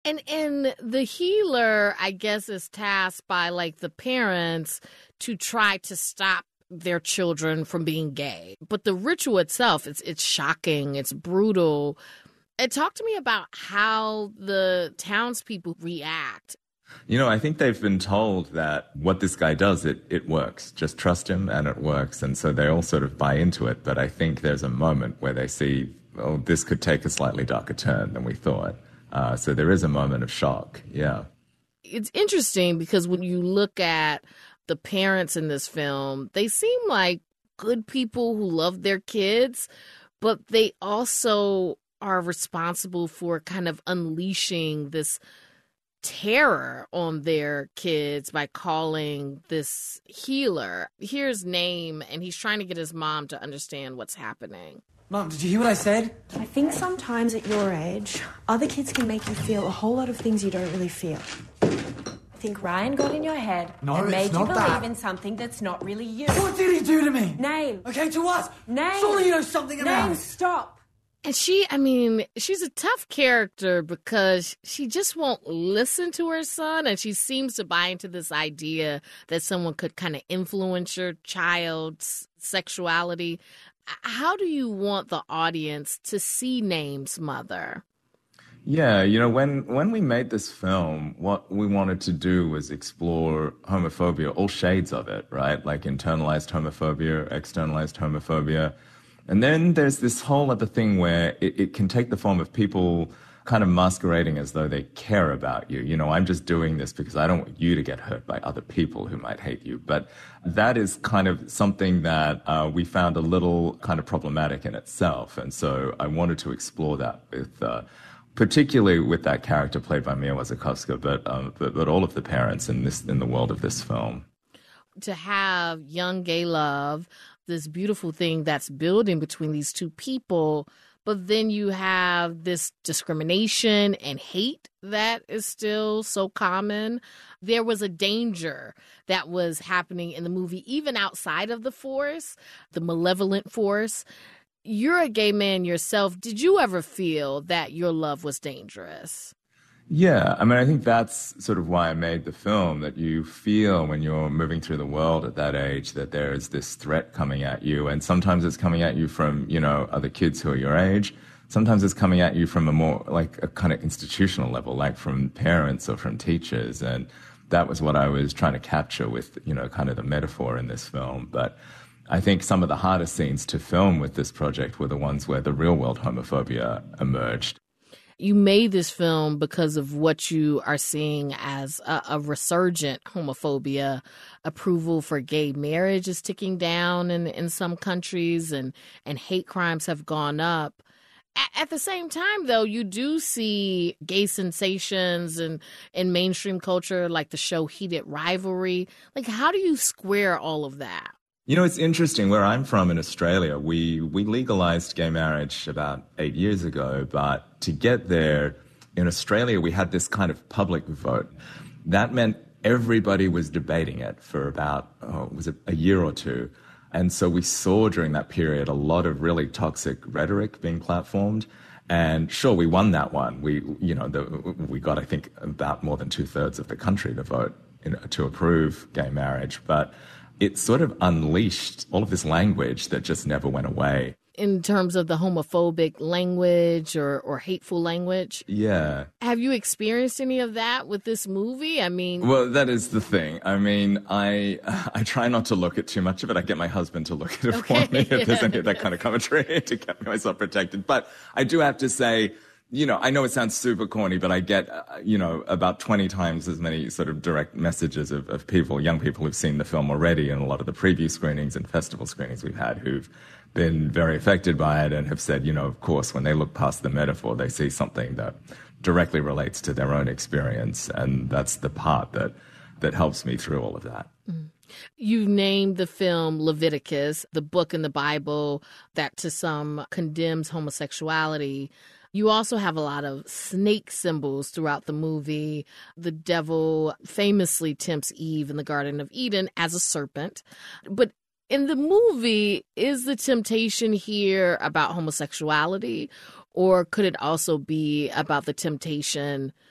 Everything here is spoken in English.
And the healer, I guess, is tasked by like the parents to try to stop their children from being gay. But the ritual itself, it's shocking, it's brutal. And talk to me about how the townspeople react. I think they've been told that what this guy does, it works. Just trust him and it works. And so they all sort of buy into it. But I think there's a moment where they see, oh, this could take a slightly darker turn than we thought. So there is a moment of shock. Yeah. It's interesting because when you look at the parents in this film, they seem like good people who love their kids, but they also are responsible for kind of unleashing this terror on their kids by calling this healer. Here's name, and he's trying to get his mom to understand what's happening. Mom, did you hear what I said? I think sometimes at your age, other kids can make you feel a whole lot of things you don't really feel. I think Ryan got in your head and made you believe in something that's not really you. What did he do to me? Name. Okay, to what? Name. Surely you know something about Name, it. stop. And she's a tough character because she just won't listen to her son, and she seems to buy into this idea that someone could kind of influence your child's sexuality. How do you want the audience to see Name's mother? Yeah, when we made this film, what we wanted to do was explore homophobia, all shades of it, right? Like internalized homophobia, externalized homophobia. And then there's this whole other thing where it can take the form of people kind of masquerading as though they care about you. I'm just doing this because I don't want you to get hurt by other people who might hate you. But that is kind of something that we found a little kind of problematic in itself. And so I wanted to explore that with, particularly with that character played by Mia Wasikowska, but all of the parents in the world of this film. To have young gay love, this beautiful thing that's building between these two people, but then you have this discrimination and hate that is still so common. There was a danger that was happening in the movie, even outside of the force, the malevolent force. You're a gay man yourself. Did you ever feel that your love was dangerous? Yeah, I think that's sort of why I made the film, that you feel when you're moving through the world at that age that there is this threat coming at you. And sometimes it's coming at you from, other kids who are your age. Sometimes it's coming at you from a more, like a kind of institutional level, like from parents or from teachers. And that was what I was trying to capture with, kind of the metaphor in this film. But I think some of the hardest scenes to film with this project were the ones where the real world homophobia emerged. You made this film because of what you are seeing as a resurgent homophobia. Approval for gay marriage is ticking down in some countries, and hate crimes have gone up. At the same time, though, you do see gay sensations in mainstream culture, like the show Heated Rivalry. Like, how do you square all of that? It's interesting. Where I'm from in Australia, we legalized gay marriage about 8 years ago. But to get there, in Australia, we had this kind of public vote. That meant everybody was debating it for about, was it a year or two? And so we saw during that period a lot of really toxic rhetoric being platformed. And sure, we won that one. We got, I think, about more than 2/3 of the country to vote to approve gay marriage. But it sort of unleashed all of this language that just never went away. In terms of the homophobic language or hateful language? Yeah. Have you experienced any of that with this movie? Well, that is the thing. I try not to look at too much of it. I get my husband to look at it for me if there's any of that kind of commentary to get myself protected. But I do have to say, I know it sounds super corny, but I get, about 20 times as many sort of direct messages of people, young people who've seen the film already, and a lot of the preview screenings and festival screenings we've had who've been very affected by it and have said, of course, when they look past the metaphor, they see something that directly relates to their own experience. And that's the part that helps me through all of that. Mm. You named the film Leviticus, the book in the Bible that to some condemns homosexuality. You also have a lot of snake symbols throughout the movie. The devil famously tempts Eve in the Garden of Eden as a serpent. But in the movie, is the temptation here about homosexuality, or could it also be about the temptation